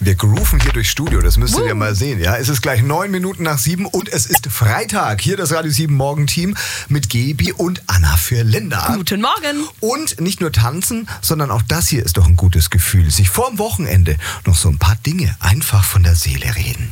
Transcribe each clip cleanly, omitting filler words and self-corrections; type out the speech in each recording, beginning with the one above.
Wir grooven hier durchs Studio, das müsstet ihr mal sehen. Ja, es ist gleich 9 Minuten nach 7 und es ist Freitag. Hier das Radio 7 Morgenteam mit Gebi und Anna für Linda. Guten Morgen. Und nicht nur tanzen, sondern auch das hier ist doch ein gutes Gefühl. Sich vorm Wochenende noch so ein paar Dinge einfach von der Seele reden.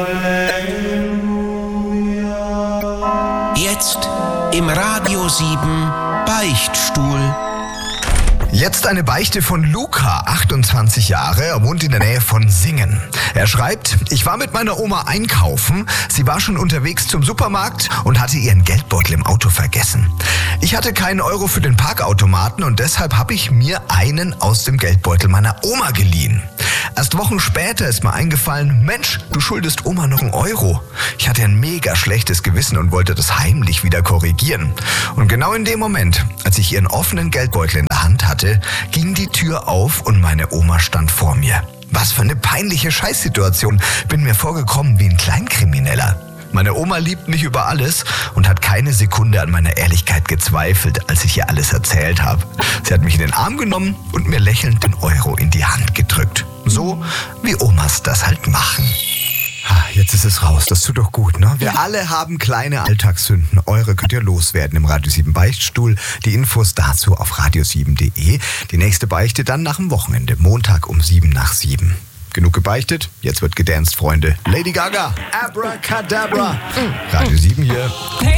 Jetzt im Radio 7 Beichtstuhl. Jetzt eine Beichte von Luca, 28 Jahre, er wohnt in der Nähe von Singen. Er schreibt, ich war mit meiner Oma einkaufen, sie war schon unterwegs zum Supermarkt und hatte ihren Geldbeutel im Auto vergessen. Ich hatte keinen Euro für den Parkautomaten und deshalb habe ich mir einen aus dem Geldbeutel meiner Oma geliehen. Erst Wochen später ist mir eingefallen, Mensch, du schuldest Oma noch einen Euro. Ich hatte ein mega schlechtes Gewissen und wollte das heimlich wieder korrigieren. Und genau in dem Moment, als ich ihren offenen Geldbeutel in der Hand hatte, ging die Tür auf und meine Oma stand vor mir. Was für eine peinliche Scheißsituation. Bin mir vorgekommen wie ein Kleinkrimineller. Meine Oma liebt mich über alles und hat keine Sekunde an meiner Ehrlichkeit gezweifelt, als ich ihr alles erzählt habe. Sie hat mich in den Arm genommen und mir lächelnd den Euro in die Hand gedrückt. So wie Omas das halt machen. Jetzt ist es raus, das tut doch gut, ne? Wir alle haben kleine Alltagssünden. Eure könnt ihr loswerden im Radio 7 Beichtstuhl. Die Infos dazu auf radio7.de. Die nächste Beichte dann nach dem Wochenende, Montag um 7 nach 7. Genug gebeichtet, jetzt wird gedanced, Freunde. Lady Gaga, Abracadabra. Radio 7 hier. Hey.